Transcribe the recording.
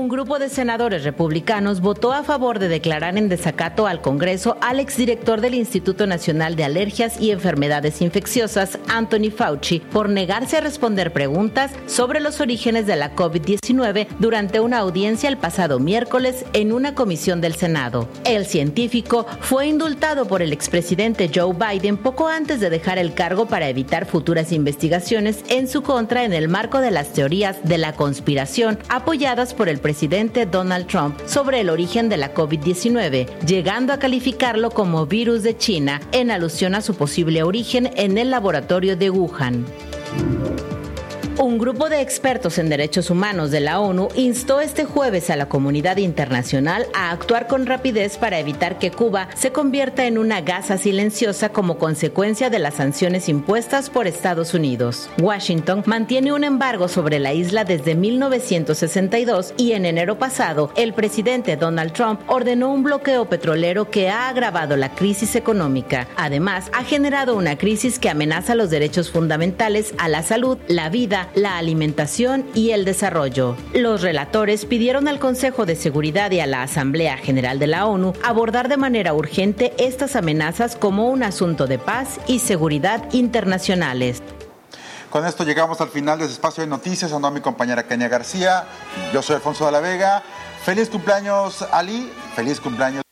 Un grupo de senadores republicanos votó a favor de declarar en desacato al Congreso al exdirector del Instituto Nacional de Alergias y Enfermedades Infecciosas, Anthony Fauci, por negarse a responder preguntas sobre los orígenes de la COVID-19 durante una audiencia el pasado miércoles en una comisión del Senado. El científico fue indultado por el expresidente Joe Biden poco antes de dejar el cargo para evitar futuras investigaciones en su contra en el marco de las teorías de la conspiración apoyadas por el presidente Donald Trump sobre el origen de la COVID-19, llegando a calificarlo como virus de China en alusión a su posible origen en el laboratorio de Wuhan. Un grupo de expertos en derechos humanos de la ONU instó este jueves a la comunidad internacional a actuar con rapidez para evitar que Cuba se convierta en una gasa silenciosa como consecuencia de las sanciones impuestas por Estados Unidos. Washington mantiene un embargo sobre la isla desde 1962 y en enero pasado el presidente Donald Trump ordenó un bloqueo petrolero que ha agravado la crisis económica. Además, ha generado una crisis que amenaza los derechos fundamentales a la salud, la vida, la alimentación y el desarrollo. Los relatores pidieron al Consejo de Seguridad y a la Asamblea General de la ONU abordar de manera urgente estas amenazas como un asunto de paz y seguridad internacionales. Con esto llegamos al final de este espacio de noticias. Ando a mi compañera Kenia García. Yo soy Alfonso de la Vega. Feliz cumpleaños, Ali. Feliz cumpleaños.